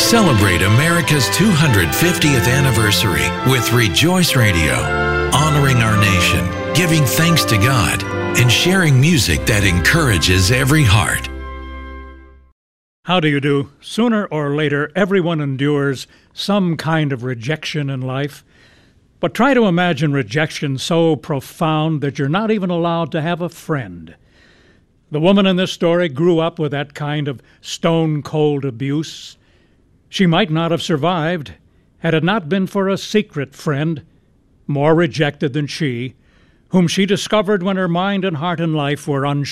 Celebrate America's 250th anniversary with Rejoice Radio, honoring our nation, giving thanks to God, and sharing music that encourages every heart. How do you do? Sooner or later, everyone endures some kind of rejection in life. But try to imagine rejection so profound that you're not even allowed to have a friend. The woman in this story grew up with that kind of stone-cold abuse. She might not have survived had it not been for a secret friend, more rejected than she, whom she discovered when her mind and heart and life were unsure.